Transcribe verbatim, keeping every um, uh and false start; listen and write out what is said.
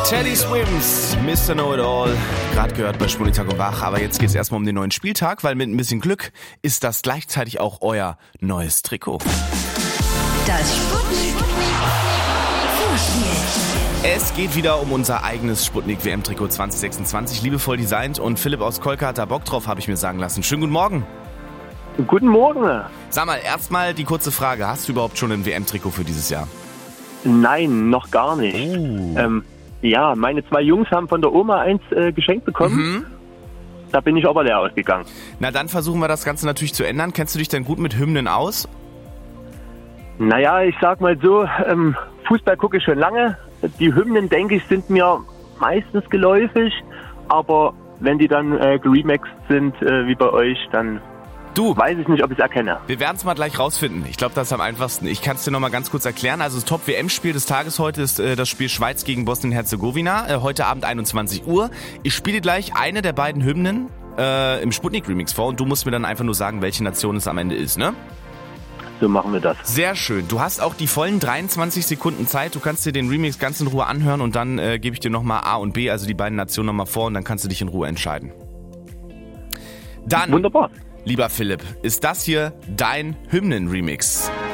Teddy Swims, Mister Know-It-All, gerade gehört bei Schwulen Tag und Wach, aber jetzt geht's erstmal um den neuen Spieltag, weil mit ein bisschen Glück ist das gleichzeitig auch euer neues Trikot. Das Sputnik Vorspiel. Es geht wieder um unser eigenes Sputnik W M-Trikot zwanzig sechsundzwanzig, liebevoll designt, und Philipp aus Kolka hat da Bock drauf, habe ich mir sagen lassen. Schönen guten Morgen. Guten Morgen. Sag mal, erstmal die kurze Frage, hast du überhaupt schon ein W M-Trikot für dieses Jahr? Nein, noch gar nicht. Oh. Ähm, ja, meine zwei Jungs haben von der Oma eins äh, geschenkt bekommen. Mhm. Da bin ich aber leer ausgegangen. Na, dann versuchen wir das Ganze natürlich zu ändern. Kennst du dich denn gut mit Hymnen aus? Naja, ich sag mal so, ähm, Fußball gucke ich schon lange. Die Hymnen, denke ich, sind mir meistens geläufig. Aber wenn die dann äh, geremixed sind, äh, wie bei euch, dann Du, weiß ich nicht, ob ich es erkenne. wir werden es mal gleich rausfinden. Ich glaube, das ist am einfachsten. Ich kann es dir noch mal ganz kurz erklären. Also das Top-W M-Spiel des Tages heute ist äh, das Spiel Schweiz gegen Bosnien-Herzegowina. Äh, heute Abend einundzwanzig Uhr. Ich spiele gleich eine der beiden Hymnen äh, im Sputnik-Remix vor und du musst mir dann einfach nur sagen, welche Nation es am Ende ist, ne? So machen wir das. Sehr schön. Du hast auch die vollen dreiundzwanzig Sekunden Zeit. Du kannst dir den Remix ganz in Ruhe anhören und dann äh, gebe ich dir nochmal A und B, also die beiden Nationen nochmal vor, und dann kannst du dich in Ruhe entscheiden. Dann, Wunderbar. lieber Philipp, ist das hier dein Hymnen-Remix?